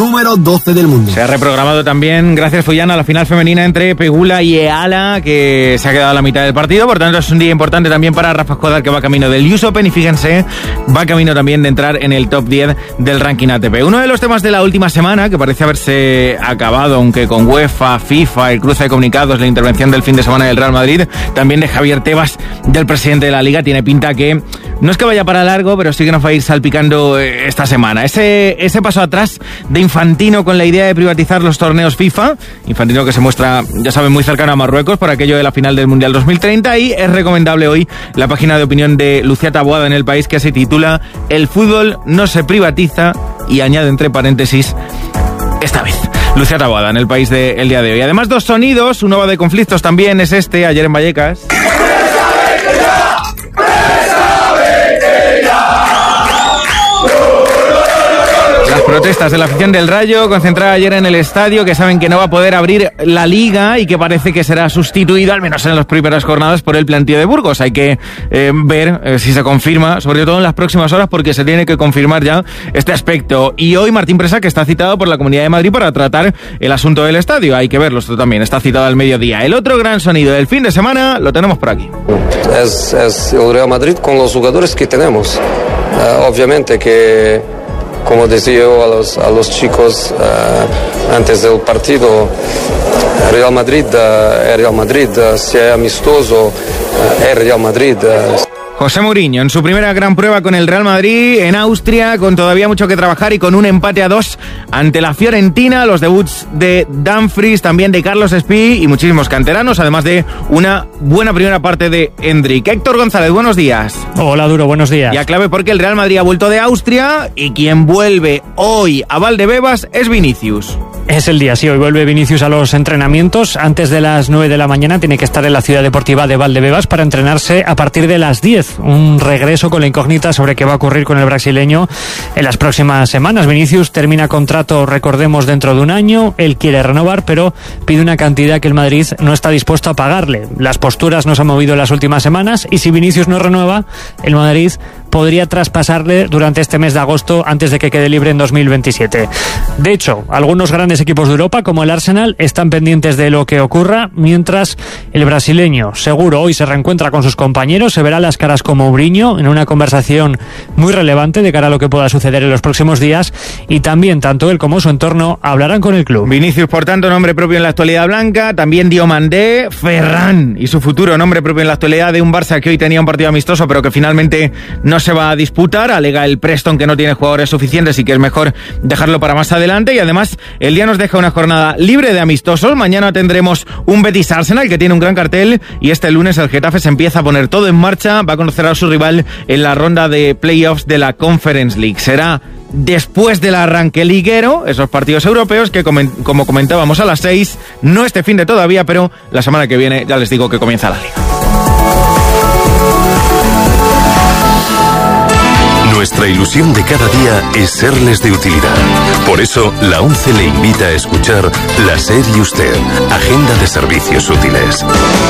número 12 del mundo. Se ha reprogramado también, gracias Fullana, la final femenina entre Pegula y Eala, que se ha quedado a la mitad del partido. Por tanto, es un día importante también para Rafa Escobar, que va camino del US Open y fíjense, va camino también de entrar en el top 10 del ranking ATP. Uno de los temas de la última semana, que parece haberse acabado, aunque con UEFA, FIFA, el cruce de comunicados, la intervención del fin de semana del Real Madrid, también de Javier Tebas, del presidente de la Liga, tiene pinta que no es que vaya para largo, pero sí que nos va a ir salpicando esta semana. Ese paso atrás de Infantino con la idea de privatizar los torneos FIFA. Infantino que se muestra, ya saben, muy cercano a Marruecos por aquello de la final del Mundial 2030, y es recomendable hoy la página de opinión de Lucía Taboada en El País, que se titula "El fútbol no se privatiza", y añade entre paréntesis, esta vez. Lucía Taboada en El País del día de hoy. Además, dos sonidos, uno va de conflictos también, es este, ayer en Vallecas. Las protestas de la afición del Rayo, concentrada ayer en el estadio, que saben que no va a poder abrir la Liga y que parece que será sustituido, al menos en las primeras jornadas, por el plantío de Burgos. Hay que ver si se confirma, sobre todo en las próximas horas, porque se tiene que confirmar ya este aspecto. Y hoy Martín Presa, que está citado por la Comunidad de Madrid para tratar el asunto del estadio. Hay que verlo, esto también está citado al mediodía. El otro gran sonido del fin de semana lo tenemos por aquí. Es el Real Madrid con los jugadores que tenemos. Obviamente que, como decía yo a los chicos antes del partido, Real Madrid, sea amistoso, es Real Madrid. José Mourinho en su primera gran prueba con el Real Madrid en Austria, con todavía mucho que trabajar y con un empate a 2 ante la Fiorentina, los debuts de Dumfries, también de Carlos Espí y muchísimos canteranos, además de una buena primera parte de Hendrik. Héctor González, buenos días. Hola, Duro, buenos días. Ya clave porque el Real Madrid ha vuelto de Austria y quien vuelve hoy a Valdebebas es Vinicius. Es el día, sí, hoy vuelve Vinicius a los entrenamientos. Antes de las 9 de la mañana tiene que estar en la ciudad deportiva de Valdebebas para entrenarse a partir de las 10. Un regreso con la incógnita sobre qué va a ocurrir con el brasileño en las próximas semanas. Vinicius termina contrato, recordemos, dentro de un año. Él quiere renovar, pero pide una cantidad que el Madrid no está dispuesto a pagarle. Las posturas no se han movido en las últimas semanas y si Vinicius no renueva, el Madrid podría traspasarle durante este mes de agosto antes de que quede libre en 2027. De hecho, algunos grandes equipos de Europa, como el Arsenal, están pendientes de lo que ocurra, mientras el brasileño seguro hoy se reencuentra con sus compañeros, se verá las caras con Mourinho en una conversación muy relevante de cara a lo que pueda suceder en los próximos días, y también tanto él como su entorno hablarán con el club. Vinicius, por tanto, nombre propio en la actualidad blanca, también Diomandé, Ferran y su futuro nombre propio en la actualidad de un Barça que hoy tenía un partido amistoso pero que finalmente no se va a disputar. Alega el Preston que no tiene jugadores suficientes y que es mejor dejarlo para más adelante, y además el día nos deja una jornada libre de amistosos. Mañana tendremos un Betis Arsenal que tiene un gran cartel, y este lunes el Getafe se empieza a poner todo en marcha, va a conocer a su rival en la ronda de playoffs de la Conference League. Será después del arranque liguero, esos partidos europeos que, como comentábamos, a las 6, no este fin de todavía, pero la semana que viene ya les digo que comienza la Liga. Nuestra ilusión de cada día es serles de utilidad. Por eso, la ONCE le invita a escuchar La SER y Usted, Agenda de Servicios Útiles.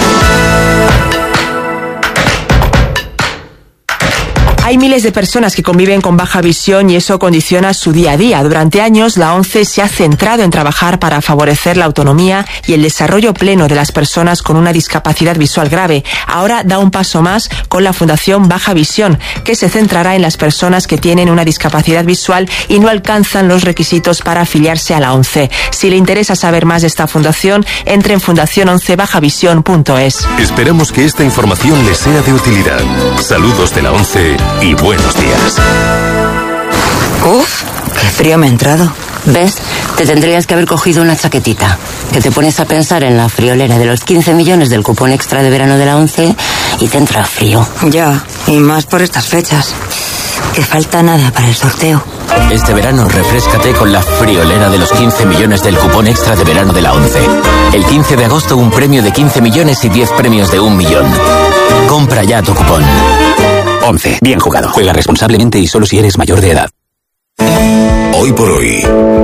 Hay miles de personas que conviven con baja visión y eso condiciona su día a día. Durante años, la ONCE se ha centrado en trabajar para favorecer la autonomía y el desarrollo pleno de las personas con una discapacidad visual grave. Ahora da un paso más con la Fundación Baja Visión, que se centrará en las personas que tienen una discapacidad visual y no alcanzan los requisitos para afiliarse a la ONCE. Si le interesa saber más de esta fundación, entre en fundaciononcebajavision.es. Esperamos que esta información les sea de utilidad. Saludos de la ONCE y buenos días. Uf, qué frío me ha entrado. ¿Ves? Te tendrías que haber cogido una chaquetita. Que te pones a pensar en la friolera de los 15 millones del cupón extra de verano de la ONCE y te entra frío. Ya, y más por estas fechas. Que falta nada para el sorteo. Este verano refréscate con la friolera de los 15 millones del cupón extra de verano de la ONCE. El 15 de agosto un premio de 15 millones y 10 premios de 1 millón. Compra ya tu cupón. 11. Bien jugado. Juega responsablemente y solo si eres mayor de edad. Hoy por hoy.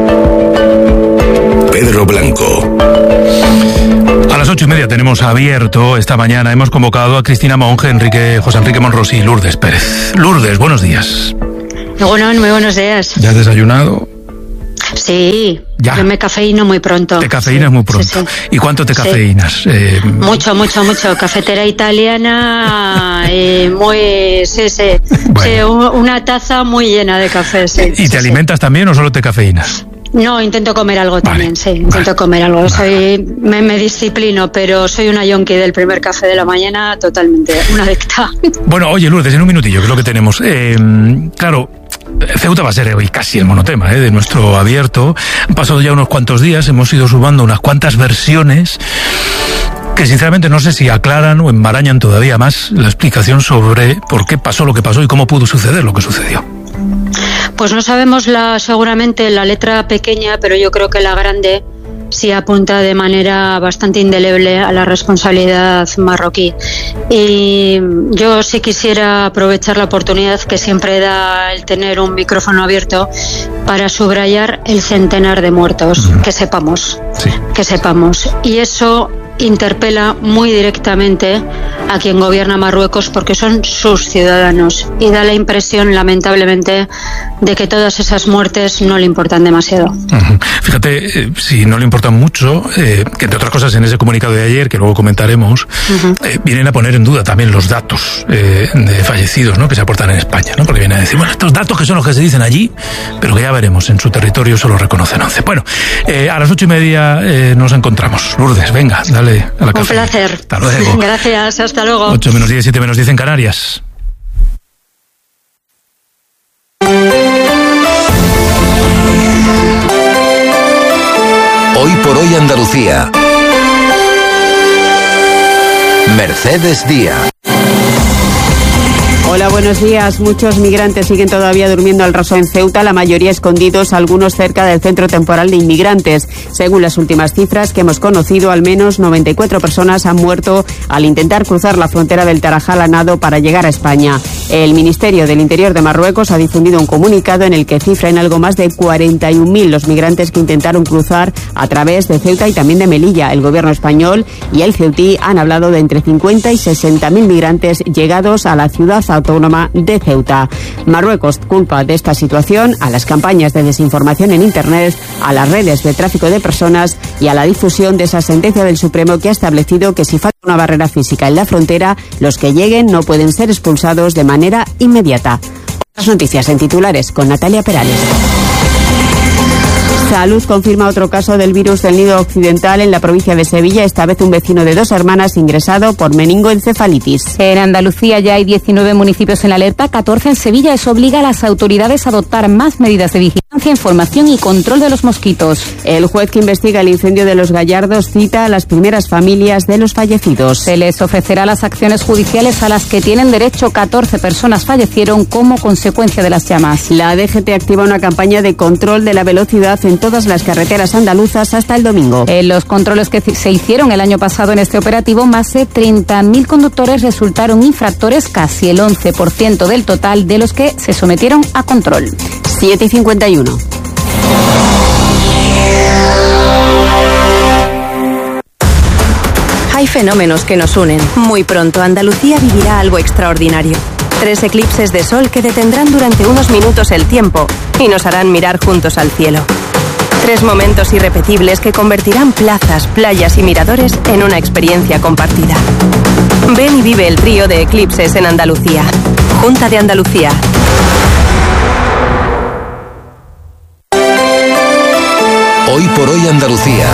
Pedro Blanco. A las 8:30 tenemos abierto esta mañana. Hemos convocado a Cristina Monge, José Enrique Monros y Lourdes Pérez. Lourdes, buenos días. Bueno, muy buenos días. ¿Ya has desayunado? Sí, ya. Yo me cafeíno muy pronto. Te cafeínas muy pronto. Sí. ¿Y cuánto te cafeínas? Mucho. Cafetera italiana, muy... Sí. Bueno. Sí, una taza muy llena de café, sí. ¿Y te alimentas también o solo te cafeínas? No, intento comer algo también, sí. Intento comer algo. Me disciplino, pero soy una yonki del primer café de la mañana, totalmente, una adicta. Bueno, oye, Lourdes, en un minutillo, que es lo que tenemos. Claro, Ceuta va a ser hoy casi el monotema de nuestro abierto. Han pasado ya unos cuantos días, hemos ido sumando unas cuantas versiones que sinceramente no sé si aclaran o enmarañan todavía más la explicación sobre por qué pasó lo que pasó y cómo pudo suceder lo que sucedió. Pues no sabemos seguramente la letra pequeña, pero yo creo que la grande sí apunta de manera bastante indeleble a la responsabilidad marroquí. Y yo sí quisiera aprovechar la oportunidad que siempre da el tener un micrófono abierto para subrayar el centenar de muertos, que sepamos. Y eso interpela muy directamente a quien gobierna Marruecos, porque son sus ciudadanos, y da la impresión, lamentablemente, de que todas esas muertes no le importan demasiado. Fíjate, si no le importan mucho, que entre otras cosas en ese comunicado de ayer, que luego comentaremos, vienen a poner en duda también los datos de fallecidos, ¿no?, que se aportan en España, ¿no? Porque vienen a decir, bueno, estos datos que son los que se dicen allí, pero que ya veremos, en su territorio solo reconocen 11. Bueno, a las 8:30 nos encontramos. Lourdes, venga, dale a la café. Un placer. Hasta luego. Gracias, hasta luego. 8:10, 7:10 en Canarias. Hoy por hoy Andalucía. Mercedes Díaz. Hola, buenos días. Muchos migrantes siguen todavía durmiendo al raso en Ceuta, la mayoría escondidos, algunos cerca del centro temporal de inmigrantes. Según las últimas cifras que hemos conocido, al menos 94 personas han muerto al intentar cruzar la frontera del Tarajal a nado para llegar a España. El Ministerio del Interior de Marruecos ha difundido un comunicado en el que cifra en algo más de 41.000 los migrantes que intentaron cruzar a través de Ceuta y también de Melilla. El gobierno español y el ceutí han hablado de entre 50 y 60.000 migrantes llegados a la ciudad autónoma de Ceuta. Marruecos culpa de esta situación a las campañas de desinformación en Internet, a las redes de tráfico de personas y a la difusión de esa sentencia del Supremo que ha establecido que si falta una barrera física en la frontera, los que lleguen no pueden ser expulsados de manera inmediata. Otras noticias en titulares con Natalia Perales. Salud confirma otro caso del virus del Nido Occidental en la provincia de Sevilla, esta vez un vecino de 2 hermanas ingresado por meningoencefalitis. En Andalucía ya hay 19 municipios en alerta, 14 en Sevilla. Eso obliga a las autoridades a adoptar más medidas de vigilancia, información y control de los mosquitos. El juez que investiga el incendio de Los Gallardos cita a las primeras familias de los fallecidos. Se les ofrecerá las acciones judiciales a las que tienen derecho. 14 personas fallecieron como consecuencia de las llamas. La DGT activa una campaña de control de la velocidad en todas las carreteras andaluzas hasta el domingo. En los controles que se hicieron el año pasado en este operativo, más de 30.000 conductores resultaron infractores, casi el 11% del total de los que se sometieron a control. 7:51. Hay fenómenos que nos unen. Muy pronto Andalucía vivirá algo extraordinario. 3 eclipses de sol que detendrán durante unos minutos el tiempo y nos harán mirar juntos al cielo. 3 momentos irrepetibles que convertirán plazas, playas y miradores en una experiencia compartida. Ven y vive el trío de eclipses en Andalucía. Junta de Andalucía. Hoy por hoy Andalucía.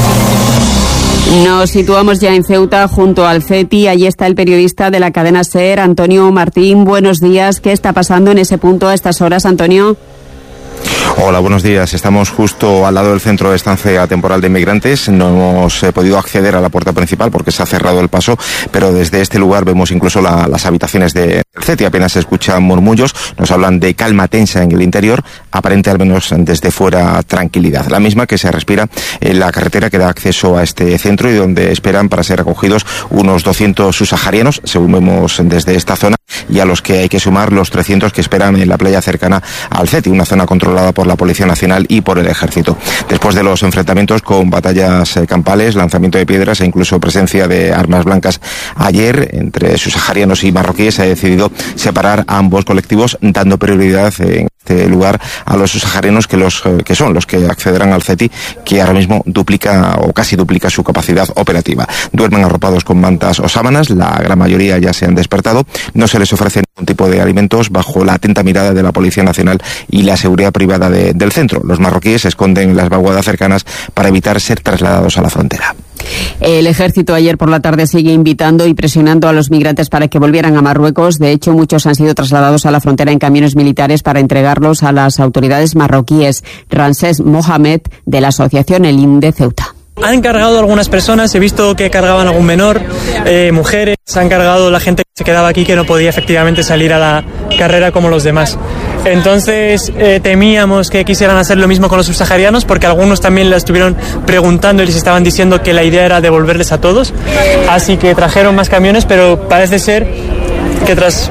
Nos situamos ya en Ceuta junto al CETI. Allí está el periodista de la cadena SER, Antonio Martín. Buenos días. ¿Qué está pasando en ese punto a estas horas, Antonio? Hola, buenos días. Estamos justo al lado del centro de estancia temporal de inmigrantes. No hemos podido acceder a la puerta principal porque se ha cerrado el paso, pero desde este lugar vemos incluso las habitaciones del CETI. Apenas se escuchan murmullos, nos hablan de calma tensa en el interior, aparente al menos desde fuera tranquilidad. La misma que se respira en la carretera que da acceso a este centro y donde esperan para ser acogidos unos 200 subsaharianos, según vemos desde esta zona, y a los que hay que sumar los 300 que esperan en la playa cercana al CETI, una zona controlada por la Policía Nacional y por el Ejército. Después de los enfrentamientos con batallas campales, lanzamiento de piedras e incluso presencia de armas blancas ayer entre subsaharianos y marroquíes, se ha decidido separar a ambos colectivos, dando prioridad en este lugar a los saharianos que son los que accederán al CETI, que ahora mismo duplica o casi duplica su capacidad operativa. Duermen arropados con mantas o sábanas, la gran mayoría ya se han despertado, no se les ofrece ningún tipo de alimentos bajo la atenta mirada de la Policía Nacional y la seguridad privada del centro. Los marroquíes se esconden en las vaguadas cercanas para evitar ser trasladados a la frontera. El ejército ayer por la tarde sigue invitando y presionando a los migrantes para que volvieran a Marruecos. De hecho, muchos han sido trasladados a la frontera en camiones militares para entregarlos a las autoridades marroquíes. Ramsés Mohamed, de la asociación Elim de Ceuta. Han cargado algunas personas, he visto que cargaban algún menor, mujeres, han cargado la gente que se quedaba aquí que no podía efectivamente salir a la carrera como los demás. Entonces temíamos que quisieran hacer lo mismo con los subsaharianos, porque algunos también la estuvieron preguntando y les estaban diciendo que la idea era devolverles a todos. Así que trajeron más camiones, pero parece ser que tras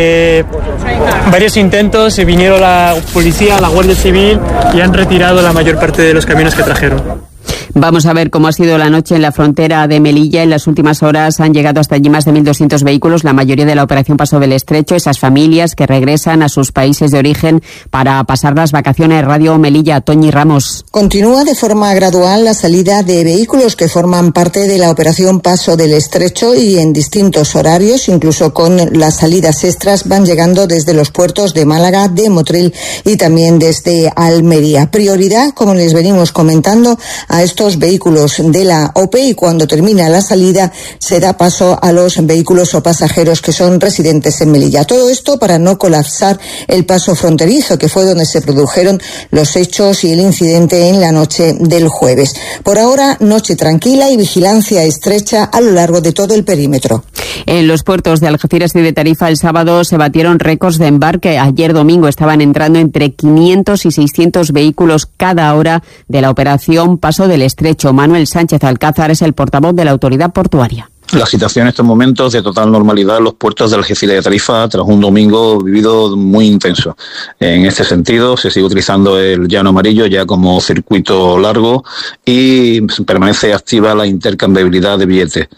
varios intentos vinieron la policía, la Guardia Civil y han retirado la mayor parte de los camiones que trajeron. Vamos a ver cómo ha sido la noche en la frontera de Melilla. En las últimas horas han llegado hasta allí más de 1.200 vehículos, la mayoría de la operación Paso del Estrecho. Esas familias que regresan a sus países de origen para pasar las vacaciones. Radio Melilla, Toñi Ramos. Continúa de forma gradual la salida de vehículos que forman parte de la operación Paso del Estrecho y en distintos horarios, incluso con las salidas extras, van llegando desde los puertos de Málaga, de Motril y también desde Almería. Prioridad, como les venimos comentando, a estos vehículos de la OPE, y cuando termina la salida se da paso a los vehículos o pasajeros que son residentes en Melilla. Todo esto para no colapsar el paso fronterizo, que fue donde se produjeron los hechos y el incidente en la noche del jueves. Por ahora, noche tranquila y vigilancia estrecha a lo largo de todo el perímetro. En los puertos de Algeciras y de Tarifa el sábado se batieron récords de embarque. Ayer domingo estaban entrando entre 500 y 600 vehículos cada hora de la operación Paso del Estrecho. Manuel Sánchez Alcázar es el portavoz de la autoridad portuaria. La situación en estos momentos de total normalidad en los puertos de Algeciras y de Tarifa tras un domingo vivido muy intenso. En este sentido, se sigue utilizando el llano amarillo ya como circuito largo y permanece activa la intercambiabilidad de billetes.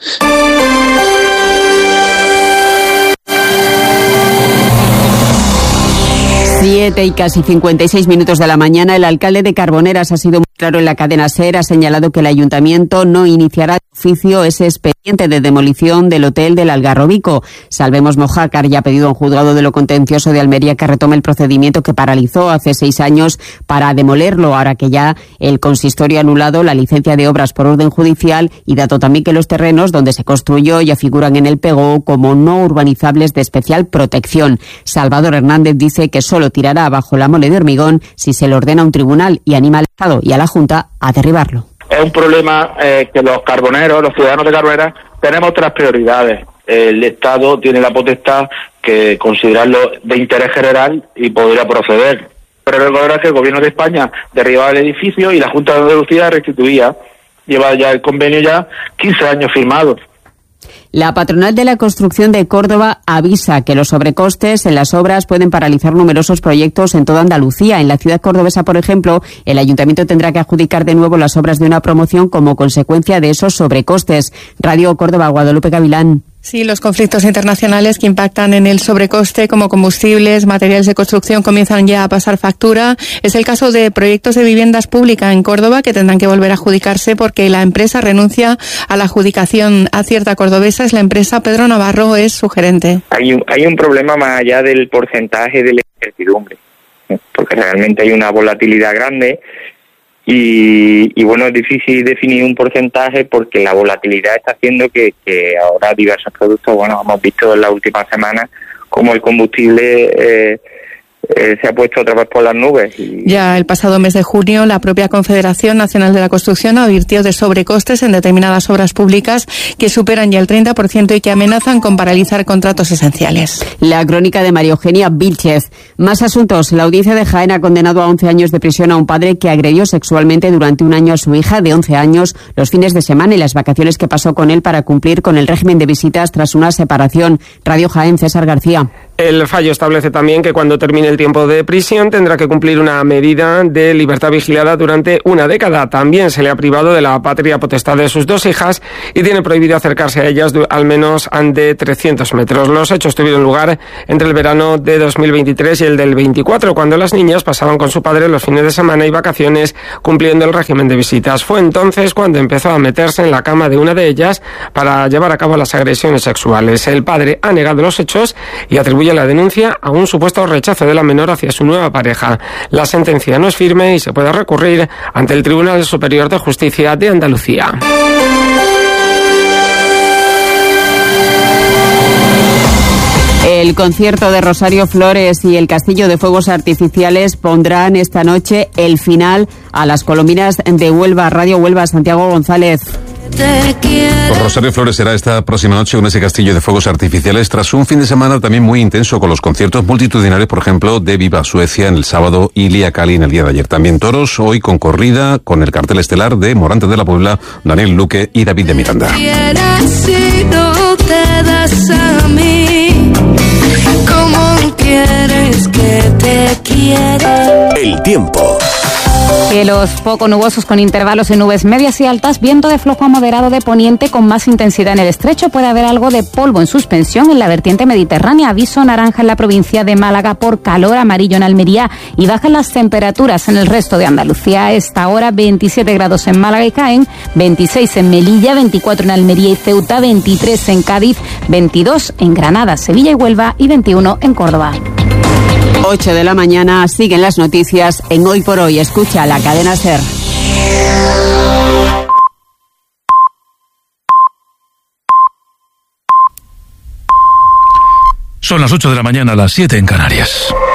Siete y casi 56 minutos de la mañana. El alcalde de Carboneras ha sido muy claro en la cadena SER. Ha señalado que el ayuntamiento no iniciará de oficio ese expediente de demolición del hotel del Algarrobico. Salvemos Mojácar ya ha pedido a un juzgado de lo contencioso de Almería que retome el procedimiento que paralizó hace 6 años para demolerlo, ahora que ya el consistorio ha anulado la licencia de obras por orden judicial, y dato también que los terrenos donde se construyó ya figuran en el PGO como no urbanizables de especial protección. Salvador Hernández dice que solo tirará bajo la mole de hormigón si se le ordena a un tribunal y anima al Estado y a la Junta a derribarlo. Es un problema que los carboneros, los ciudadanos de Carboneras, tenemos otras prioridades. El Estado tiene la potestad que considerarlo de interés general y podría proceder. Pero recordar que el Gobierno de España derribaba el edificio y la Junta de Andalucía restituía. Lleva ya el convenio 15 años firmado. La patronal de la construcción de Córdoba avisa que los sobrecostes en las obras pueden paralizar numerosos proyectos en toda Andalucía. En la ciudad cordobesa, por ejemplo, el ayuntamiento tendrá que adjudicar de nuevo las obras de una promoción como consecuencia de esos sobrecostes. Radio Córdoba, Guadalupe Gavilán. Sí, los conflictos internacionales que impactan en el sobrecoste, como combustibles, materiales de construcción, comienzan ya a pasar factura. Es el caso de proyectos de viviendas públicas en Córdoba que tendrán que volver a adjudicarse porque la empresa renuncia a la adjudicación. Acierta Cordobesa es la empresa. Pedro Navarro es su gerente. Hay un problema más allá del porcentaje de la incertidumbre, porque realmente hay una volatilidad grande. Y bueno, es difícil definir un porcentaje porque la volatilidad está haciendo que ahora diversos productos, bueno, hemos visto en las últimas semanas como el combustible se ha puesto otra vez por las nubes. Ya el pasado mes de junio, la propia Confederación Nacional de la Construcción advirtió de sobrecostes en determinadas obras públicas que superan ya el 30% y que amenazan con paralizar contratos esenciales. La crónica de María Eugenia Vilchez. Más asuntos. La audiencia de Jaén ha condenado a 11 años de prisión a un padre que agredió sexualmente durante un año a su hija de 11 años los fines de semana y las vacaciones que pasó con él para cumplir con el régimen de visitas tras una separación. Radio Jaén, César García. El fallo establece también que cuando termine el tiempo de prisión tendrá que cumplir una medida de libertad vigilada durante una década. También se le ha privado de la patria potestad de sus 2 hijas y tiene prohibido acercarse a ellas al menos ante 300 metros. Los hechos tuvieron lugar entre el verano de 2023 y el del 24, cuando las niñas pasaban con su padre los fines de semana y vacaciones cumpliendo el régimen de visitas. Fue entonces cuando empezó a meterse en la cama de una de ellas para llevar a cabo las agresiones sexuales. El padre ha negado los hechos y atribuye la denuncia a un supuesto rechazo de la menor hacia su nueva pareja. La sentencia no es firme y se puede recurrir ante el Tribunal Superior de Justicia de Andalucía. El concierto de Rosario Flores y el Castillo de Fuegos Artificiales pondrán esta noche el final a las colombinas de Huelva. Radio Huelva, Santiago González. Pues Rosario Flores será esta próxima noche con ese Castillo de Fuegos Artificiales tras un fin de semana también muy intenso con los conciertos multitudinarios, por ejemplo, de Viva Suecia en el sábado y Lía Cali en el día de ayer. También toros hoy con corrida con el cartel estelar de Morante de la Puebla, Daniel Luque y David de Miranda. Si no te das a mí, ¿cómo quieres que te quiera? El tiempo. Cielos poco nubosos con intervalos en nubes medias y altas, viento de flojo a moderado de poniente con más intensidad en el estrecho. Puede haber algo de polvo en suspensión en la vertiente mediterránea. Aviso naranja en la provincia de Málaga por calor, amarillo en Almería y bajan las temperaturas en el resto de Andalucía. A esta hora 27 grados en Málaga y Jaén, 26 en Melilla, 24 en Almería y Ceuta, 23 en Cádiz, 22 en Granada, Sevilla y Huelva y 21 en Córdoba. 8 de la mañana, siguen las noticias en Hoy por Hoy. Escucha la cadena SER. Son las 8 de la mañana, las 7 en Canarias.